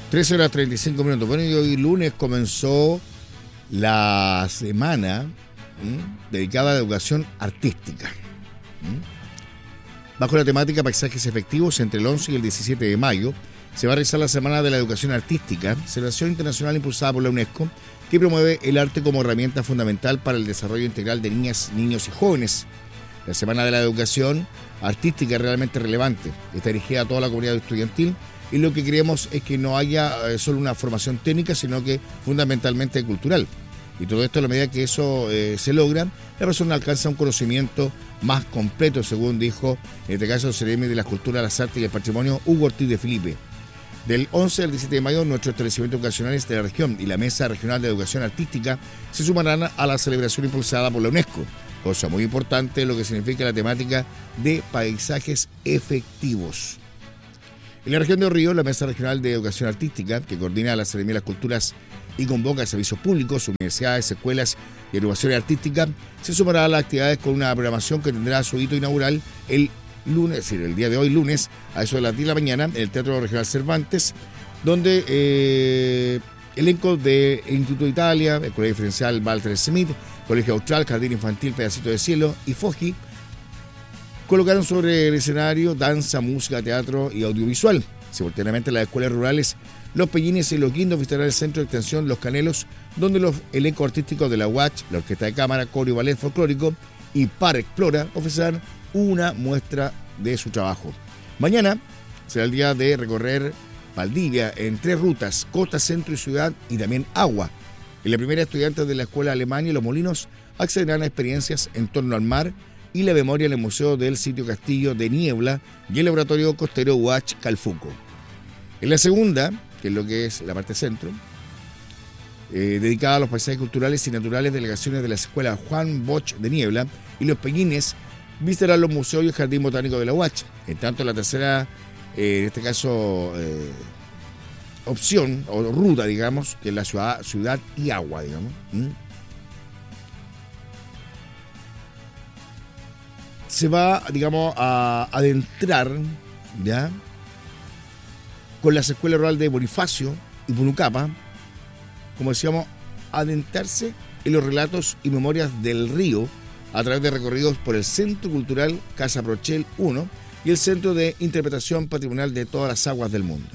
13:35. Bueno, y hoy lunes comenzó la semana dedicada a la educación artística. Bajo la temática Paisajes Efectivos, entre el 11 y el 17 de mayo, se va a realizar la Semana de la Educación Artística, celebración internacional impulsada por la UNESCO, que promueve el arte como herramienta fundamental para el desarrollo integral de niñas, niños y jóvenes. La Semana de la Educación Artística es realmente relevante. Está dirigida a toda la comunidad estudiantil y lo que queremos es que no haya solo una formación técnica, sino que fundamentalmente cultural. Y todo esto, a la medida que eso se logra, la persona alcanza un conocimiento más completo, según dijo, en este caso, el CRM de las Culturas, las Artes y el Patrimonio, Hugo Ortiz de Felipe. Del 11 al 17 de mayo, nuestros establecimientos educacionales de la región y la Mesa Regional de Educación Artística se sumarán a la celebración impulsada por la UNESCO, cosa muy importante, lo que significa la temática de paisajes efectivos. En la región de Río, la Mesa Regional de Educación Artística, que coordina la Seremía de las Culturas y convoca a servicios públicos, universidades, escuelas y agrupaciones artísticas, se sumará a las actividades con una programación que tendrá su hito inaugural el lunes, es decir, el día de hoy, lunes, a eso de las 10 de la mañana, en el Teatro Regional Cervantes, donde elenco de Instituto de Italia, el Colegio Diferencial Walter Smith, Colegio Austral, Jardín Infantil Pedacito de Cielo y Foji colocaron sobre el escenario danza, música, teatro y audiovisual. Simultáneamente, las escuelas rurales Los Pellines y Los Guindos visitarán el Centro de Extensión Los Canelos, donde los elencos artísticos de la UACH, la Orquesta de Cámara, Coro y Ballet Folclórico y Par Explora ofrecerán una muestra de su trabajo. Mañana será el día de recorrer Valdivia en 3 rutas, costa, centro y ciudad, y también agua. En la primera, estudiantes de la Escuela Alemania y Los Molinos accederán a experiencias en torno al mar y la memoria en el Museo del Sitio Castillo de Niebla y el Laboratorio Costero UACH Calfuco. En la segunda, que es lo que es la parte centro, dedicada a los paisajes culturales y naturales, delegaciones de la Escuela Juan Bosch de Niebla y Los Pellines visitarán los museos y el Jardín Botánico de la UACH. En tanto, la tercera, en este caso, opción o ruta, digamos, que es la ciudad y agua, digamos. Se va, digamos, a adentrar, ¿ya?, con las escuelas rurales de Bonifacio y Punucapa, como decíamos, adentrarse en los relatos y memorias del río a través de recorridos por el Centro Cultural Casa Prochel 1 y el Centro de Interpretación Patrimonial de todas las aguas del mundo.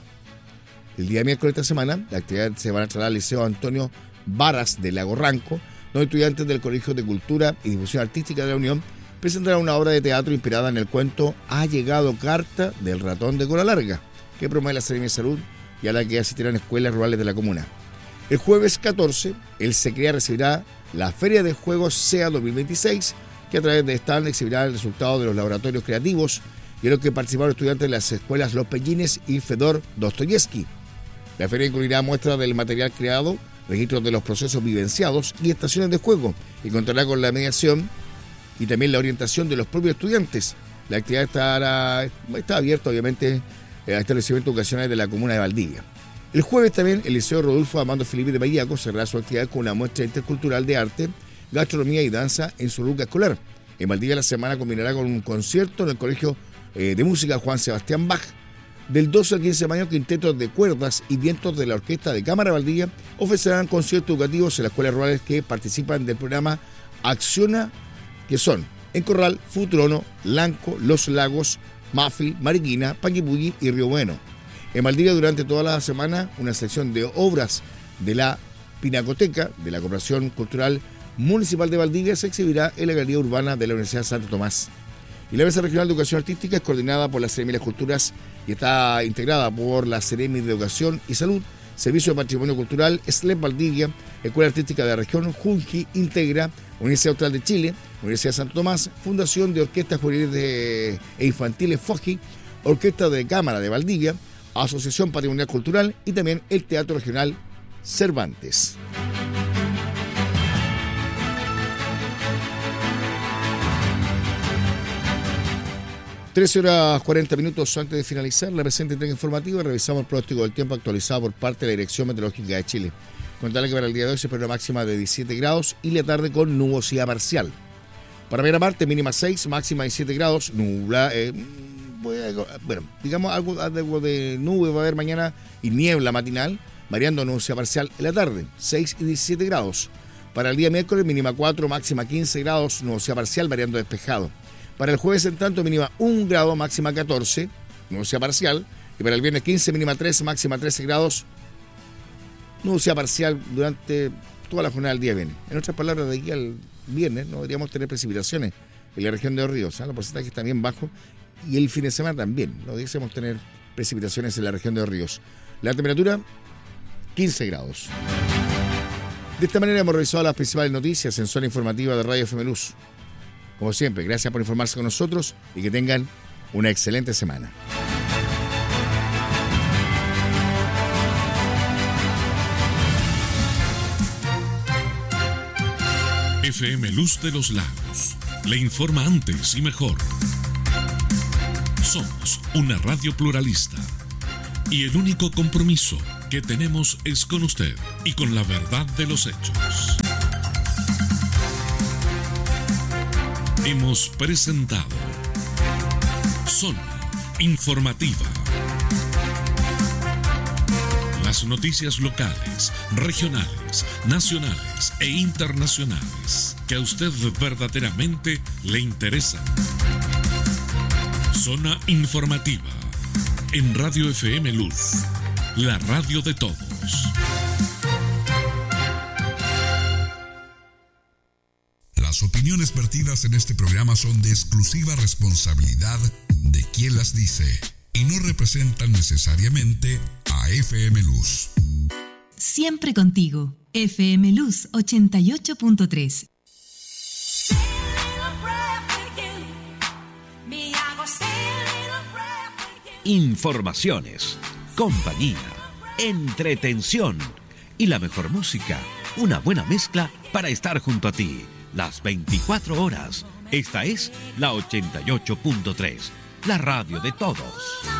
El día miércoles de esta semana, la actividad se va a trasladar al Liceo Antonio Varas de Lago Ranco, donde estudiantes del Colegio de Cultura y Difusión Artística de la Unión presentarán una obra de teatro inspirada en el cuento Ha llegado carta del ratón de cola larga, que promueve la Seremía de Salud y a la que asistirán escuelas rurales de la comuna. El jueves 14, el SECREA recibirá la Feria de Juegos SEA 2026, que a través de stand exhibirá el resultado de los laboratorios creativos y en los que participaron estudiantes de las escuelas Los Pellines y Fedor Dostoyevsky. La feria incluirá muestras del material creado, registros de los procesos vivenciados y estaciones de juego, y contará con la mediación y también la orientación de los propios estudiantes. La actividad está abierta, obviamente, a establecimientos educacionales de la comuna de Valdivia. El jueves también, el Liceo Rodolfo Amando Felipe de Mayaco cerrará su actividad con una muestra intercultural de arte, gastronomía y danza en su ruta escolar. En Valdivia, la semana combinará con un concierto en el Colegio de Música Juan Sebastián Bach. Del 12 al 15 de mayo, quintetos de cuerdas y vientos de la Orquesta de Cámara Valdivia ofrecerán conciertos educativos en las escuelas rurales que participan del programa Acciona, que son en Corral, Futrono, Lanco, Los Lagos, Mafil, Mariquina, Panguipulli y Río Bueno. En Valdivia, durante toda la semana, una selección de obras de la Pinacoteca de la Corporación Cultural Municipal de Valdivia se exhibirá en la Galería Urbana de la Universidad Santo Tomás. Y la Mesa Regional de Educación Artística es coordinada por la Seremía de las Culturas y está integrada por la Seremía de Educación y Salud, Servicio de Patrimonio Cultural, SLEP Valdivia, Escuela Artística de la Región, Junji, Integra, Universidad Austral de Chile, Universidad Santo Tomás, Fundación de Orquestas Juveniles e Infantiles Foji, Orquesta de Cámara de Valdivia, Asociación Patrimonial Cultural y también el Teatro Regional Cervantes. 13:40 antes de finalizar la presente entrega informativa. Revisamos el pronóstico del tiempo actualizado por parte de la Dirección Meteorológica de Chile. Contarle que para el día de hoy se espera una máxima de 17 grados y la tarde con nubosidad parcial. Para Miramar, mínima 6, máxima 17 grados, bueno, digamos algo de nube va a haber mañana y niebla matinal, variando nubosidad parcial en la tarde, 6 y 17 grados. Para el día miércoles, mínima 4, máxima 15 grados, nubosidad parcial, variando despejado. Para el jueves, en tanto, mínima 1 grado, máxima 14, nubosidad parcial. Y para el viernes 15, mínima 13, máxima 13 grados, nubosidad parcial durante toda la jornada del día viene. En otras palabras, de aquí al viernes no deberíamos tener precipitaciones en la región de Los Ríos. Los porcentajes están bien bajos y el fin de semana también. No deberíamos tener precipitaciones en la región de Los Ríos. La temperatura, 15 grados. De esta manera hemos revisado las principales noticias en Zona Informativa de Radio FM Luz. Como siempre, gracias por informarse con nosotros y que tengan una excelente semana. FM Luz de los Lagos le informa antes y mejor. Somos una radio pluralista y el único compromiso que tenemos es con usted y con la verdad de los hechos. Hemos presentado Zona Informativa. Las noticias locales, regionales, nacionales e internacionales que a usted verdaderamente le interesan. Zona Informativa en Radio FM Luz, la radio de todos. Las opiniones vertidas en este programa son de exclusiva responsabilidad de quien las dice y no representan necesariamente a FM Luz. Siempre contigo, FM Luz 88.3. Informaciones, compañía, entretención y la mejor música. Una buena mezcla para estar junto a ti las 24 horas. Esta es la 88.3, la radio de todos.